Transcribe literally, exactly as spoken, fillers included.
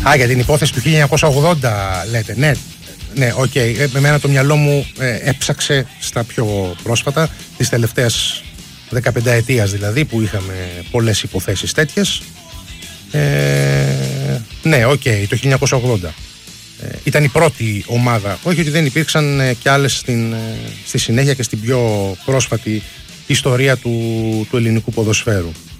Α, για την υπόθεση του χίλια εννιακόσια ογδόντα λέτε. Ναι, ναι, οκ. Okay. Ε, εμένα το μυαλό μου ε, έψαξε στα πιο πρόσφατα, της τελευταίας δεκαπενταετίας δηλαδή, που είχαμε πολλές υποθέσεις τέτοιες. Ε, ναι, οκ, okay, το χίλια εννιακόσια ογδόντα. Ε, ήταν η πρώτη ομάδα, όχι ότι δεν υπήρξαν ε, κι άλλες στην, ε, στη συνέχεια και στην πιο πρόσφατη ιστορία του, του ελληνικού ποδοσφαίρου.